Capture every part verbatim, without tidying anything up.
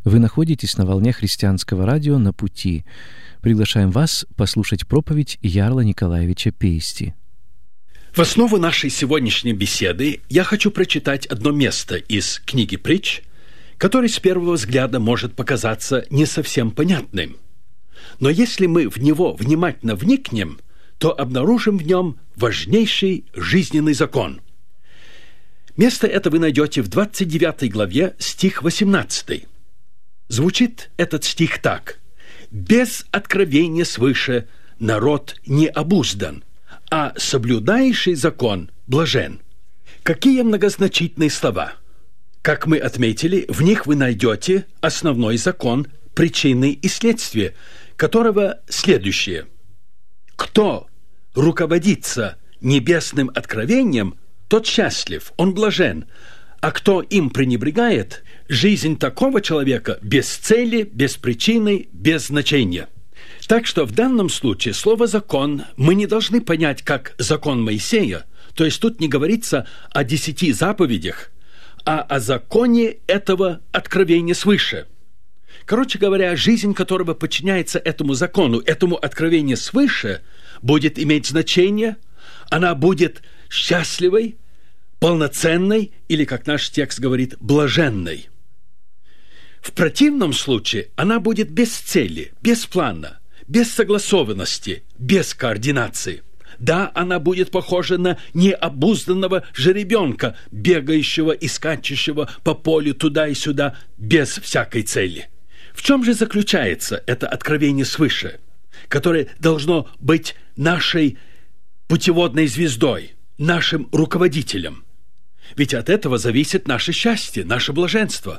Вы находитесь на волне христианского радио «На пути». Приглашаем вас послушать проповедь Ярла Николаевича Пейсти. В основу нашей сегодняшней беседы я хочу прочитать одно место из книги «Притч», которое с первого взгляда может показаться не совсем понятным. Но если мы в него внимательно вникнем, то обнаружим в нем важнейший жизненный закон. Место это вы найдете в двадцать девятой главе, стих восемнадцатый. Звучит этот стих так: «Без откровения свыше народ не обуздан, а соблюдающий закон блажен». Какие многозначительные слова! Как мы отметили, в них вы найдете основной закон причины и следствия, которого следующее: кто руководится небесным откровением, тот счастлив, он блажен, а кто им пренебрегает, жизнь такого человека без цели, без причины, без значения. Так что в данном случае слово «закон» мы не должны понять как закон Моисея, то есть тут не говорится о десяти заповедях, а о законе этого откровения свыше. Короче говоря, жизнь которого подчиняется этому закону, этому откровению свыше, будет иметь значение, она будет счастливой, полноценной или, как наш текст говорит, блаженной. В противном случае она будет без цели, без плана, без согласованности, без координации. Да, она будет похожа на необузданного жеребенка, бегающего и скачущего по полю туда и сюда, без всякой цели. В чем же заключается это откровение свыше, которое должно быть нашей путеводной звездой, нашим руководителем? Ведь от этого зависит наше счастье, наше блаженство.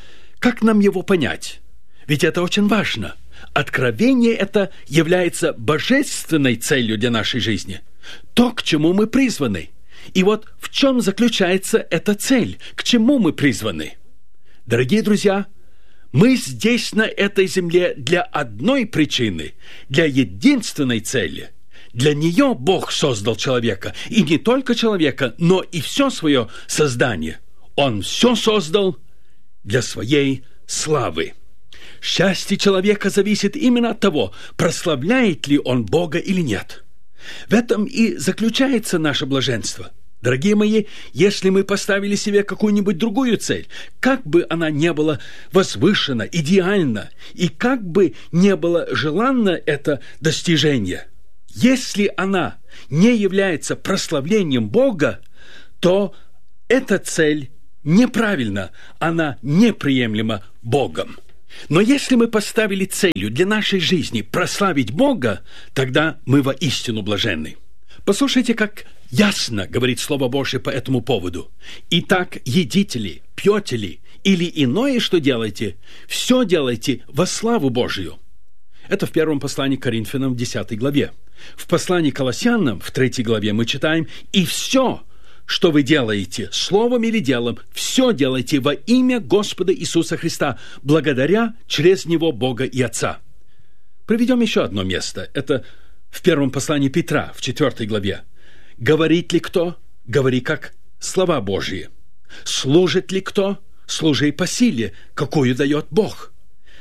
Как нам его понять? Ведь это очень важно. Откровение это является божественной целью для нашей жизни. То, к чему мы призваны. И вот в чем заключается эта цель? К чему мы призваны? Дорогие друзья, мы здесь, на этой земле, для одной причины, для единственной цели. Для нее Бог создал человека. И не только человека, но и все свое создание. Он все создал для своей славы. Счастье человека зависит именно от того, прославляет ли он Бога или нет. В этом и заключается наше блаженство. Дорогие мои, если мы поставили себе какую-нибудь другую цель, как бы она ни была возвышена, идеальна, и как бы ни было желанно это достижение, если она не является прославлением Бога, то эта цель неправильна, она неприемлема Богом. Но если мы поставили целью для нашей жизни прославить Бога, тогда мы воистину блаженны. Послушайте, как ясно говорит Слово Божие по этому поводу. «Итак, едите ли, пьете ли, или иное, что делаете, все делайте во славу Божию». Это в первом послании к Коринфянам в десятой главе. В послании к Колоссянам в третьей главе мы читаем: «И все, что вы делаете, словом или делом, все делайте во имя Господа Иисуса Христа, благодаря через Него Бога и Отца». Приведем еще одно место. Это в первом послании Петра, в четвертой главе. «Говорит ли кто? Говори как слова Божьи. Служит ли кто? Служи по силе, какую дает Бог.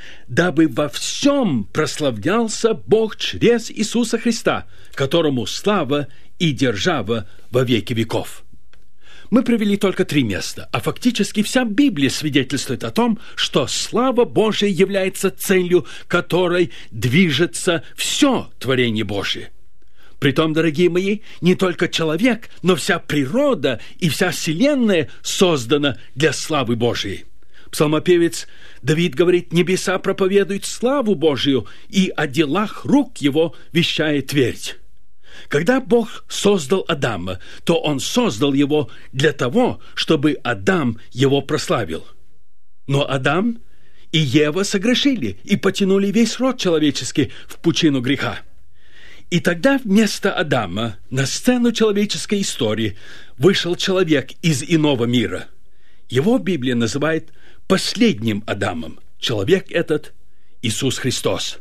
Дабы во всем прославлялся Бог через Иисуса Христа, которому слава и держава во веки веков». Мы привели только три места, а фактически вся Библия свидетельствует о том, что слава Божия является целью, которой движется все творение Божие. Притом, дорогие мои, не только человек, но вся природа и вся вселенная создана для славы Божией. Псалмопевец Давид говорит: «Небеса проповедуют славу Божию, и о делах рук его вещает твердь». Когда Бог создал Адама, то Он создал его для того, чтобы Адам его прославил. Но Адам и Ева согрешили и потянули весь род человеческий в пучину греха. И тогда вместо Адама на сцену человеческой истории вышел человек из иного мира. Его Библия называет последним Адамом. Человек этот – Иисус Христос.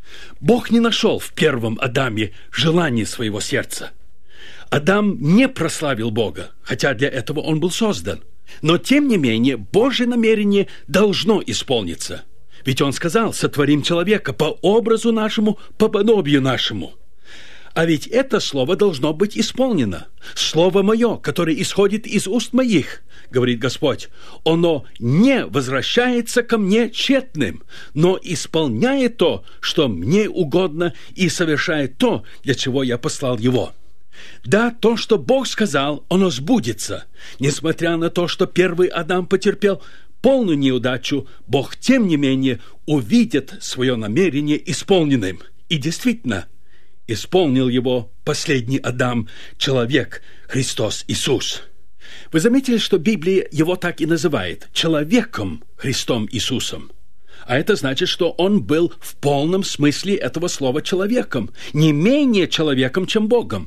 Бог не нашел в первом Адаме желания своего сердца. Адам не прославил Бога, хотя для этого он был создан. Но, тем не менее, Божье намерение должно исполниться. Ведь Он сказал: «Сотворим человека по образу нашему, по подобию нашему». А ведь это слово должно быть исполнено. «Слово мое, которое исходит из уст моих, — говорит Господь, — оно не возвращается ко мне тщетным, но исполняет то, что мне угодно, и совершает то, для чего я послал его». Да, то, что Бог сказал, оно сбудется. Несмотря на то, что первый Адам потерпел полную неудачу, Бог, тем не менее, увидит свое намерение исполненным. И действительно, исполнил его последний Адам, человек, Христос Иисус. Вы заметили, что Библия его так и называет – человеком Христом Иисусом. А это значит, что он был в полном смысле этого слова человеком, не менее человеком, чем Богом.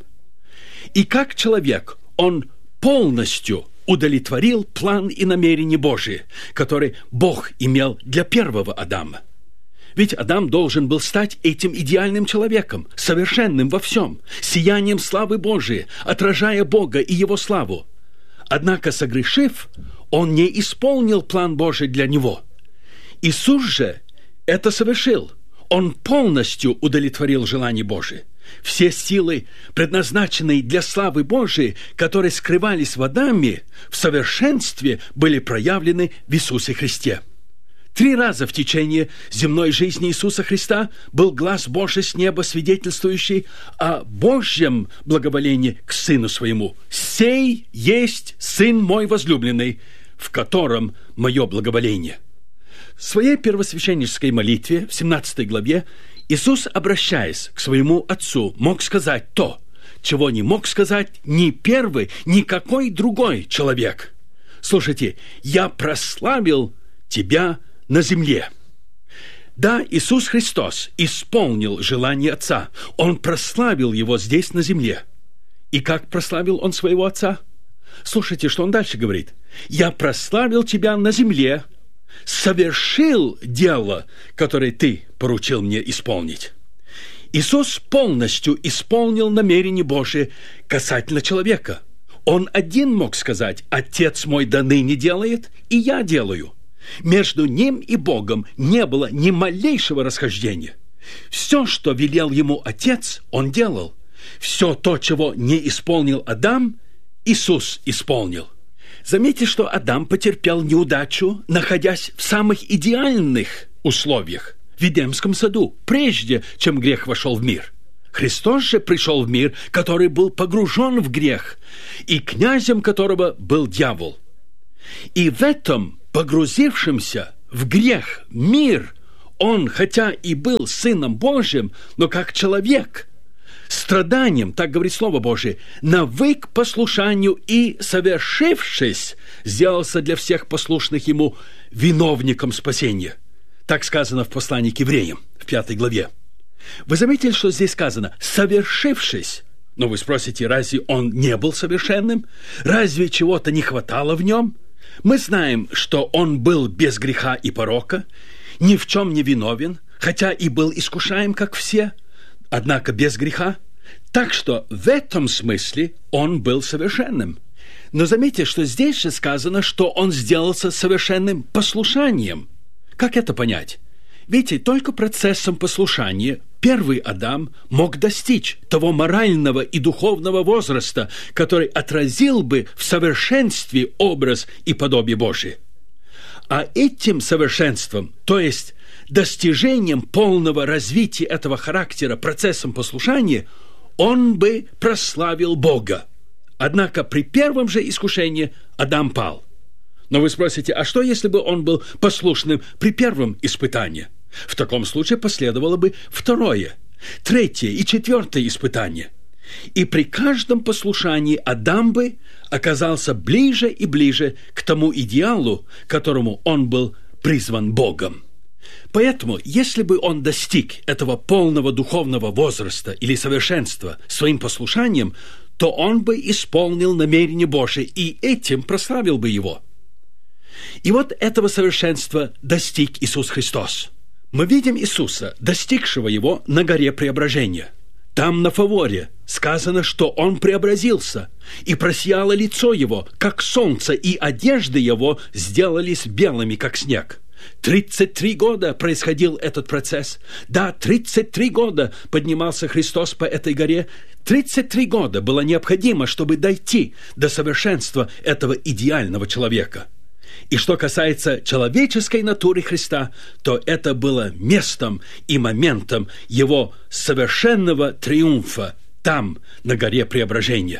И как человек он полностью удовлетворил план и намерения Божии, который Бог имел для первого Адама. Ведь Адам должен был стать этим идеальным человеком, совершенным во всем, сиянием славы Божией, отражая Бога и Его славу. Однако, согрешив, он не исполнил план Божий для него. Иисус же это совершил. Он полностью удовлетворил желание Божие. Все силы, предназначенные для славы Божией, которые скрывались в Адаме, в совершенстве были проявлены в Иисусе Христе. Три раза в течение земной жизни Иисуса Христа был глас Божий с неба, свидетельствующий о Божьем благоволении к Сыну Своему. «Сей есть Сын мой возлюбленный, в котором мое благоволение». В своей первосвященнической молитве в семнадцатой главе Иисус, обращаясь к своему Отцу, мог сказать то, чего не мог сказать ни первый, ни какой другой человек. Слушайте, «Я прославил Тебя на земле». Да, Иисус Христос исполнил желание Отца. Он прославил Его здесь, на земле. И как прославил Он своего Отца? Слушайте, что Он дальше говорит. «Я прославил Тебя на земле, совершил дело, которое Ты поручил мне исполнить». Иисус полностью исполнил намерение Божие касательно человека. Он один мог сказать: «Отец мой до ныне делает, и я делаю». Между ним и Богом не было ни малейшего расхождения. Все, что велел ему Отец, он делал. Все то, чего не исполнил Адам, Иисус исполнил. Заметьте, что Адам потерпел неудачу, находясь в самых идеальных условиях в Эдемском саду, прежде чем грех вошел в мир. Христос же пришел в мир, который был погружен в грех, и князем которого был дьявол. И в этом погрузившемся в грех мир, он, хотя и был Сыном Божьим, но как человек, страданием, так говорит Слово Божие, навык послушанию и, совершившись, сделался для всех послушных ему виновником спасения. Так сказано в послании к евреям, в пятой главе. Вы заметили, что здесь сказано «совершившись»? Но вы спросите, разве он не был совершенным? Разве чего-то не хватало в нем? Мы знаем, что он был без греха и порока, ни в чем не виновен, хотя и был искушаем, как все, однако без греха. Так что в этом смысле он был совершенным. Но заметьте, что здесь же сказано, что он сделался совершенным послушанием. Как это понять? Видите, только процессом послушания первый Адам мог достичь того морального и духовного возраста, который отразил бы в совершенстве образ и подобие Божие. А этим совершенством, то есть достижением полного развития этого характера процессом послушания, он бы прославил Бога. Однако при первом же искушении Адам пал. Но вы спросите, а что, если бы он был послушным при первом испытании? В таком случае последовало бы второе, третье и четвертое испытание. И при каждом послушании Адам бы оказался ближе и ближе к тому идеалу, к которому он был призван Богом. Поэтому, если бы он достиг этого полного духовного возраста или совершенства своим послушанием, то он бы исполнил намерение Божие и этим прославил бы его. И вот этого совершенства достиг Иисус Христос. Мы видим Иисуса, достигшего его на горе Преображения. Там, на фаворе, сказано, что он преобразился, и просияло лицо его, как солнце, и одежды его сделались белыми, как снег. тридцать три года происходил этот процесс. Да, тридцать три года поднимался Христос по этой горе. тридцать три года было необходимо, чтобы дойти до совершенства этого идеального человека. И что касается человеческой натуры Христа, то это было местом и моментом его совершенного триумфа там, на горе Преображения.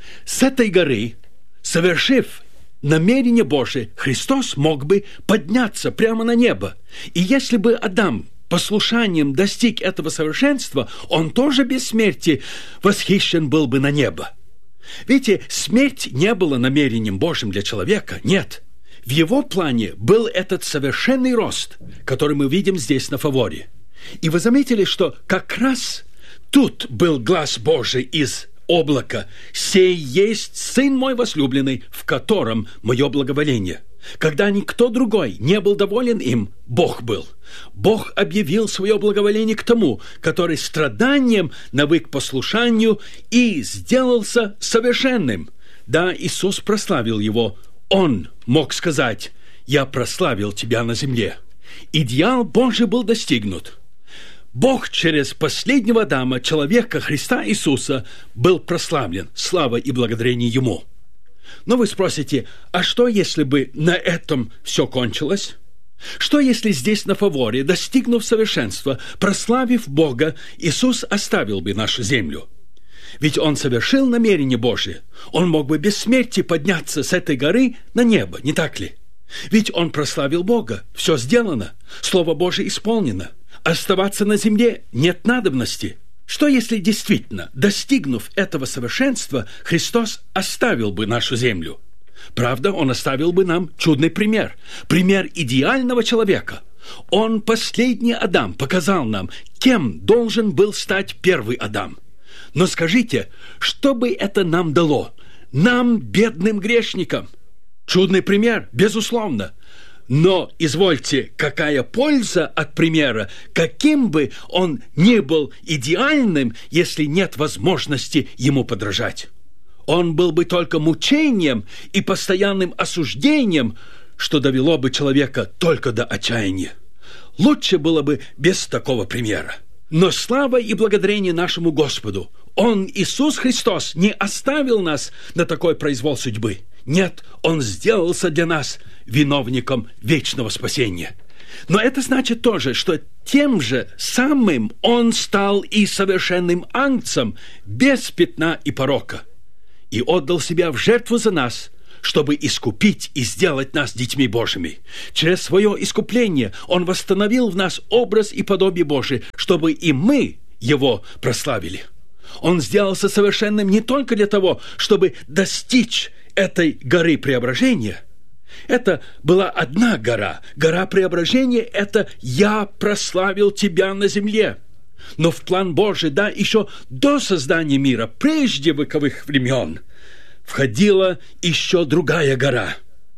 С этой горы, совершив намерение Божие, Христос мог бы подняться прямо на небо. И если бы Адам послушанием достиг этого совершенства, он тоже без смерти восхищен был бы на небо. Видите, смерть не была намерением Божьим для человека, нет. В его плане был этот совершенный рост, который мы видим здесь на фаворе. И вы заметили, что как раз тут был глас Божий из облака: «Сей есть Сын мой возлюбленный, в котором мое благоволение». Когда никто другой не был доволен им, Бог был. Бог объявил свое благоволение к тому, который страданием навык послушанию и сделался совершенным. Да, Иисус прославил его. Он мог сказать: «Я прославил тебя на земле». Идеал Божий был достигнут. Бог через последнего Адама, человека Христа Иисуса, был прославлен. Слава и благодарение Ему. Но вы спросите, а что, если бы на этом все кончилось? Что, если здесь на фаворе, достигнув совершенства, прославив Бога, Иисус оставил бы нашу землю? Ведь Он совершил намерение Божие. Он мог бы без смерти подняться с этой горы на небо, не так ли? Ведь Он прославил Бога. Все сделано. Слово Божие исполнено. Оставаться на земле нет надобности. Что, если действительно, достигнув этого совершенства, Христос оставил бы нашу землю? Правда, Он оставил бы нам чудный пример. Пример идеального человека. Он, последний Адам, показал нам, кем должен был стать первый Адам. Но скажите, что бы это нам дало? Нам, бедным грешникам. Чудный пример, безусловно. Но, извольте, какая польза от примера, каким бы он ни был идеальным, если нет возможности ему подражать? Он был бы только мучением и постоянным осуждением, что довело бы человека только до отчаяния. Лучше было бы без такого примера. Но слава и благодарение нашему Господу! Он, Иисус Христос, не оставил нас на такой произвол судьбы. Нет, Он сделался для нас виновником вечного спасения. Но это значит тоже, что тем же самым Он стал и совершенным агнцем, без пятна и порока, и отдал Себя в жертву за нас, чтобы искупить и сделать нас детьми Божьими. Через свое искупление Он восстановил в нас образ и подобие Божие, чтобы и мы Его прославили. Он сделался совершенным не только для того, чтобы достичь этой горы Преображения. Это была одна гора. Гора Преображения – это «Я прославил тебя на земле». Но в план Божий, да, еще до создания мира, прежде вековых времен, входила еще другая гора.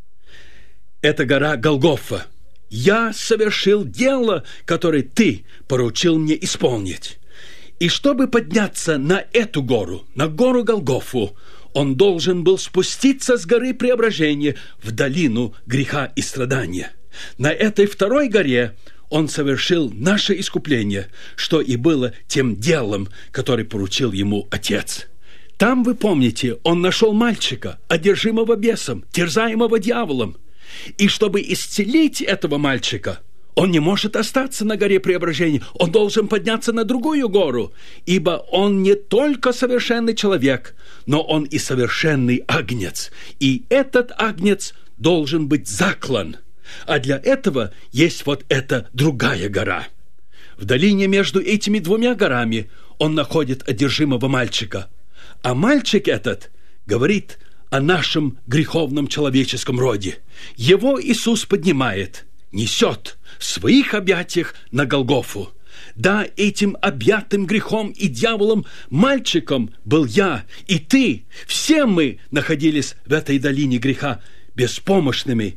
Это гора Голгофа. «Я совершил дело, которое ты поручил мне исполнить». И чтобы подняться на эту гору, на гору Голгофу, Он должен был спуститься с горы Преображения в долину греха и страдания. На этой второй горе Он совершил наше искупление, что и было тем делом, которое поручил Ему Отец. Там, вы помните, Он нашел мальчика, одержимого бесом, терзаемого дьяволом. И чтобы исцелить этого мальчика, Он не может остаться на горе Преображения, Он должен подняться на другую гору, ибо Он не только совершенный человек, но Он и совершенный агнец. И этот агнец должен быть заклан. А для этого есть вот эта другая гора. В долине между этими двумя горами Он находит одержимого мальчика. А мальчик этот говорит о нашем греховном человеческом роде. Его Иисус поднимает, несет в своих объятиях на Голгофу. Да, этим объятым грехом и дьяволом мальчиком был я и ты. Все мы находились в этой долине греха беспомощными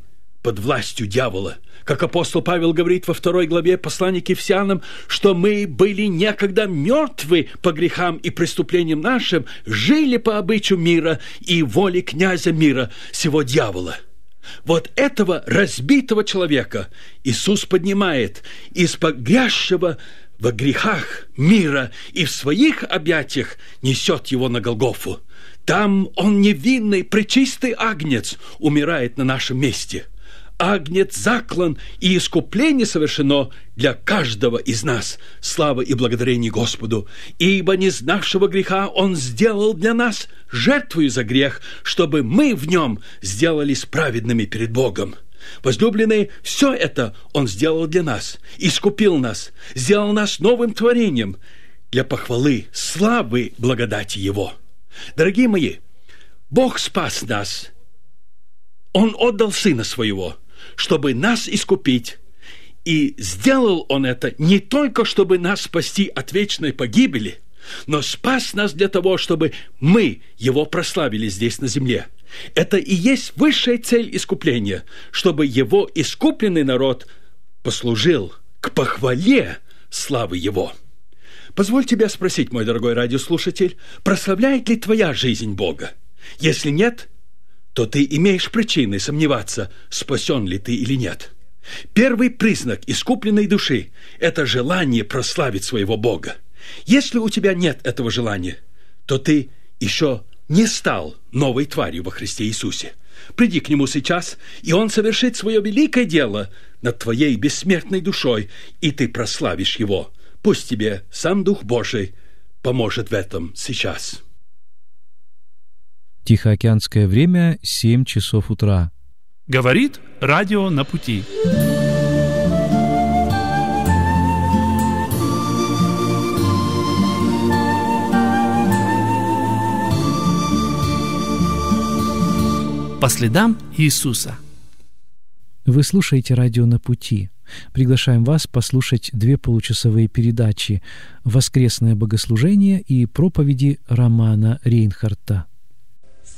под властью дьявола. Как апостол Павел говорит во второй главе послания к Ефесянам, что мы были некогда мертвы по грехам и преступлениям нашим, жили по обычаю мира и воле князя мира, сего дьявола. Вот этого разбитого человека Иисус поднимает из погрязшего во грехах мира и в своих объятиях несет его на Голгофу. Там он невинный, пречистый агнец умирает на нашем месте. Агнец заклан, и искупление совершено для каждого из нас. Слава и благодарение Господу! Ибо не знавшего греха Он сделал для нас жертвою за грех, чтобы мы в Нем сделались праведными перед Богом. Возлюбленные, все это Он сделал для нас, искупил нас, сделал нас новым творением для похвалы, славы, благодати Его. Дорогие мои, Бог спас нас. Он отдал Сына Своего, чтобы нас искупить. И сделал Он это не только, чтобы нас спасти от вечной погибели, но спас нас для того, чтобы мы Его прославили здесь на земле. Это и есть высшая цель искупления, чтобы Его искупленный народ послужил к похвале славы Его. Позволь тебя спросить, мой дорогой радиослушатель, прославляет ли твоя жизнь Бога? Если нет, то ты имеешь причины сомневаться, спасен ли ты или нет. Первый признак искупленной души – это желание прославить своего Бога. Если у тебя нет этого желания, то ты еще не стал новой тварью во Христе Иисусе. Приди к Нему сейчас, и Он совершит свое великое дело над твоей бессмертной душой, и ты прославишь Его. Пусть тебе сам Дух Божий поможет в этом сейчас. Тихоокеанское время, семь часов утра. Говорит радио на пути. По следам Иисуса. Вы слушаете радио «На пути». Приглашаем вас послушать две получасовые передачи «Воскресное богослужение» и проповеди Романа Рейнхарта.